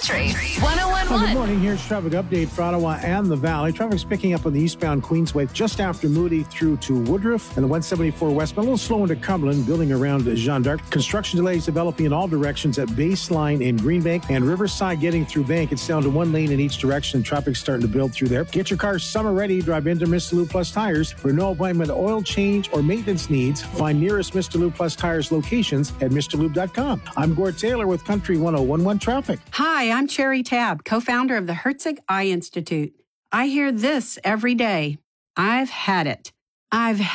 Country Well, 1011. good morning. Here's traffic update for Ottawa and the Valley. Traffic's picking up on the eastbound Queensway just after Moody through to Woodruff and the 174 westbound. A little slow into Cumberland, building around Jeanne d'Arc. Construction delays developing in all directions at Baseline in Greenbank and Riverside getting through Bank. It's down to one lane in each direction. Traffic's starting to build through there. Get your car summer ready. Drive into Mr. Lube Plus Tires. For no appointment, oil change, or maintenance needs, find nearest Mr. Lube Plus Tires locations at MrLube.com. I'm Gord Taylor with Country 1011 Traffic. Hi, I'm Cherry Tabb, co-founder of the Herzig Eye Institute. I hear this every day. I've had it. I've